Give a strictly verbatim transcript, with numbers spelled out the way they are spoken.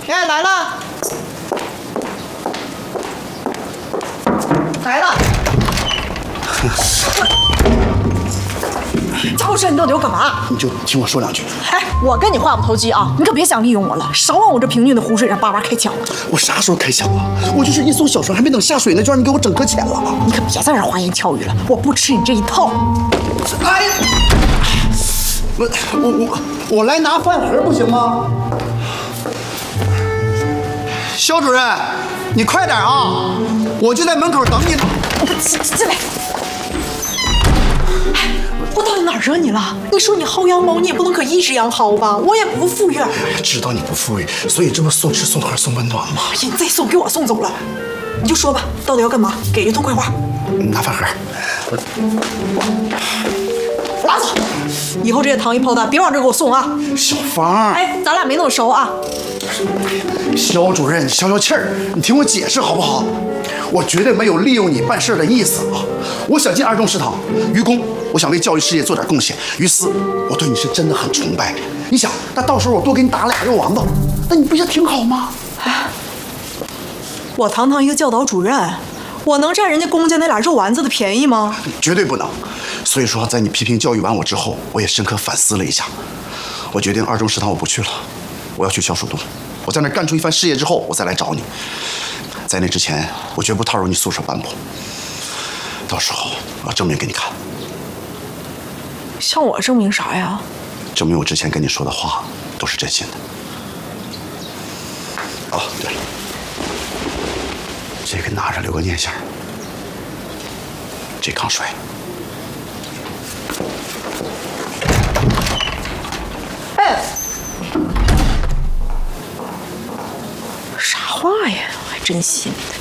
哎，来了，来了。家伙事，你到底要干嘛？ 你就听我说两句。 哎，我跟你话不投机啊，你可别想利用我了，少往我这平静的湖水上叭叭开枪。 我啥时候开枪了？我就是一艘小船，还没等下水呢，就让你给我整搁浅了。 你可别在这花言巧语了，我不吃你这一套。 哎，我我我我来拿饭盒不行吗？肖主任，你快点啊！我就在门口等你呢。 进进来。我到底哪惹你了？你说你薅羊毛，你也不能可一只羊薅吧？我也不富裕。 知道你不富裕，所以这么送吃送喝送温暖嘛。 哎呀，你再送给我送走了，你就说吧，到底要干嘛？给一通快话。 拿饭盒。 拉走！以后这些糖衣炮弹别往这给我送啊！ 小芳， 哎，咱俩没那么熟啊。 肖主任，你消消气儿，你听我解释好不好？我绝对没有利用你办事的意思啊！我想进二中食堂，于公，我想为教育事业做点贡献。于私，我对你是真的很崇拜。你想，那到时候我多给你打俩肉丸子，那你不也挺好吗？ 哎，我堂堂一个教导主任，我能占人家公家那俩肉丸子的便宜吗？ 绝对不能。所以说，在你批评教育完我之后，我也深刻反思了一下，我决定二中食堂我不去了，我要去小蜀洞。我在那干出一番事业之后，我再来找你。在那之前，我绝不踏入你宿舍半步。到时候我要证明给你看。 向我证明啥呀？ 证明我之前跟你说的话都是真心的。哦，对了，这个拿着留个念想。这抗摔。 哎，啥话呀？还真信。